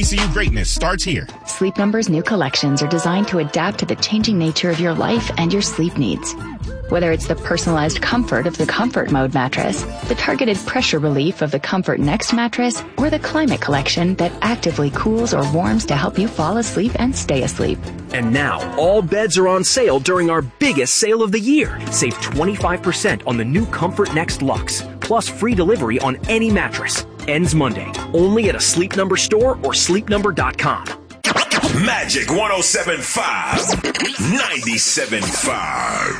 HBCU greatness starts here. Sleep Number's new collections are designed to adapt to the changing nature of your life and your sleep needs. Whether it's the personalized comfort of the Comfort Mode mattress, the targeted pressure relief of the Comfort Next mattress, or the Climate Collection that actively cools or warms to help you fall asleep and stay asleep. And now, all beds are on sale during our biggest sale of the year. Save 25% on the new Comfort Next Luxe, plus free delivery on any mattress. Ends Monday, only at a Sleep Number store or sleepnumber.com. Magic 107.5, 97.5.